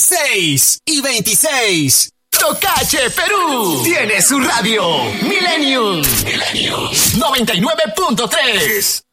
6 y 26. Tocache Perú tiene su radio Millennium 99.3.